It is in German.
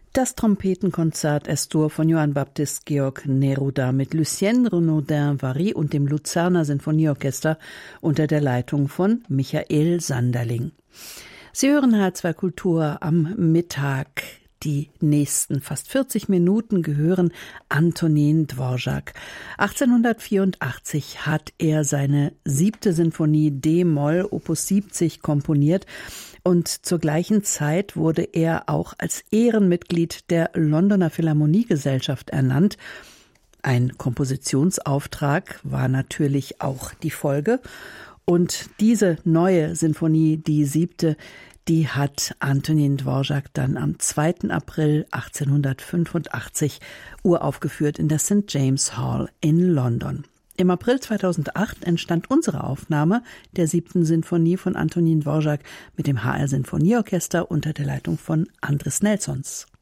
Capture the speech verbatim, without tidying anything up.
Das Trompetenkonzert Es-Dur von Johann Baptist Georg Neruda mit Lucien Renaudin-Vary und dem Luzerner Sinfonieorchester unter der Leitung von Michael Sanderling. Sie hören H zwei Kultur am Mittag. Die nächsten fast vierzig Minuten gehören Antonín Dvořák. achtzehnhundertvierundachtzig hat er seine siebte Sinfonie D-Moll Opus siebzig komponiert und zur gleichen Zeit wurde er auch als Ehrenmitglied der Londoner Philharmoniegesellschaft ernannt. Ein Kompositionsauftrag war natürlich auch die Folge. Und diese neue Sinfonie, die siebte, die hat Antonín Dvořák dann am zweiten April achtzehnhundertfünfundachtzig uraufgeführt in der Saint James Hall in London. Im April zweitausendacht entstand unsere Aufnahme der siebten Sinfonie von Antonín Dvořák mit dem H R Sinfonieorchester unter der Leitung von Andris Nelsons.